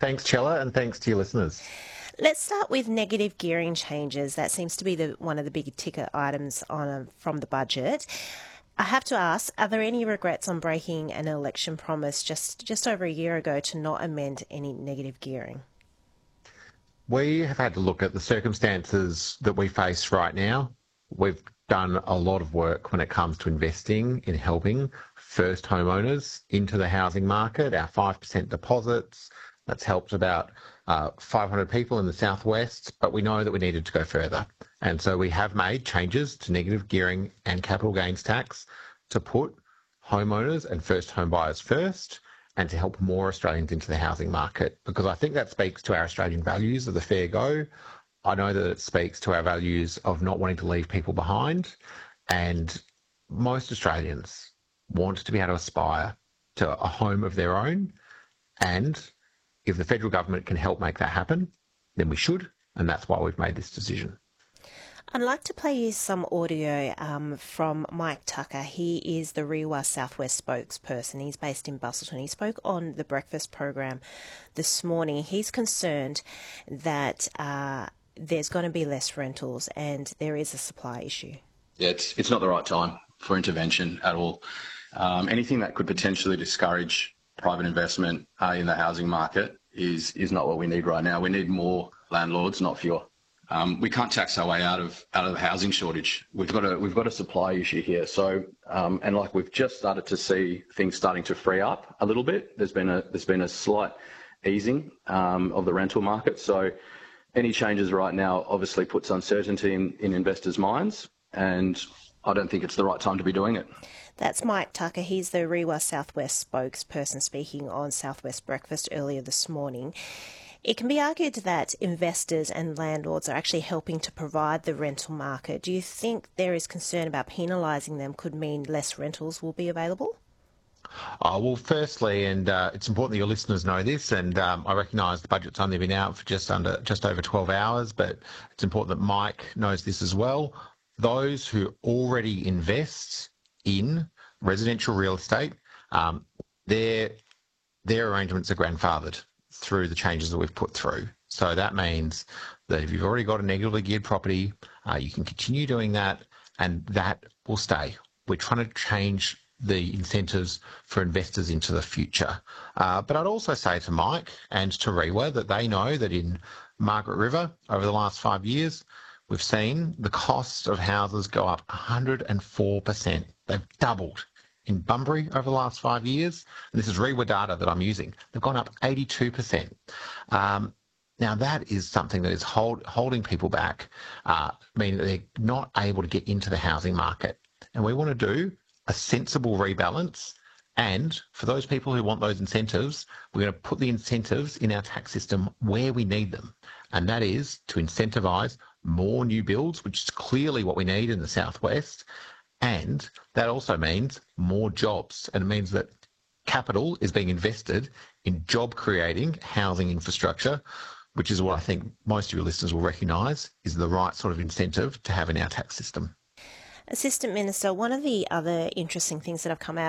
Thanks, Chella, and thanks to your listeners. Let's start with negative gearing changes. That seems to be one of the big ticket items from the budget. I have to ask, are there any regrets on breaking an election promise just over a year ago to not amend any negative gearing? We have had to look at the circumstances that we face right now. We've done a lot of work when it comes to investing in helping first homeowners into the housing market. Our 5% deposits, that's helped about 500 people in the southwest, but we know that we needed to go further. And so we have made changes to negative gearing and capital gains tax to put homeowners and first home buyers first and to help more Australians into the housing market, because I think that speaks to our Australian values of the fair go. I know that it speaks to our values of not wanting to leave people behind, and most Australians want to be able to aspire to a home of their own, and if the federal government can help make that happen, then we should, and that's why we've made this decision. I'd like to play you some audio from Mike Tucker. He is the Rewa Southwest spokesperson. He's based in Busselton. He spoke on the breakfast program this morning. He's concerned that there's going to be less rentals and there is a supply issue. Yeah, it's not the right time for intervention at all. Anything that could potentially discourage private investment in the housing market is not what we need right now. We need more landlords, not fewer. We can't tax our way out of the housing shortage. We've got a supply issue here. So and like we've just started to see things starting to free up a little bit. There's been a slight easing of the rental market. So any changes right now obviously puts uncertainty in investors' minds, and I don't think it's the right time to be doing it. That's Mike Tucker. He's the Rewa Southwest spokesperson speaking on Southwest Breakfast earlier this morning. It can be argued that investors and landlords are actually helping to provide the rental market. Do you think there is concern about penalising them could mean less rentals will be available? Well, firstly, and it's important that your listeners know this, and I recognise the budget's only been out for just over 12 hours, but it's important that Mike knows this as well. Those who already invest in residential real estate, their arrangements are grandfathered through the changes that we've put through. So that means that if you've already got a negatively geared property, you can continue doing that, and that will stay. We're trying to change the incentives for investors into the future. But I'd also say to Mike and to Rewa that they know that in Margaret River over the last 5 years, we've seen the cost of houses go up 104%. They've doubled. In Bunbury over the last 5 years, and this is Rewa data that I'm using, they've gone up 82%. Now that is something that is holding people back, meaning that they're not able to get into the housing market. And we want to do a sensible rebalance. And for those people who want those incentives, we're going to put the incentives in our tax system where we need them. And that is to incentivise more new builds, which is clearly what we need in the southwest. And that also means more jobs. And it means that capital is being invested in job-creating housing infrastructure, which is what I think most of your listeners will recognise is the right sort of incentive to have in our tax system. Assistant Minister, one of the other interesting things that have come out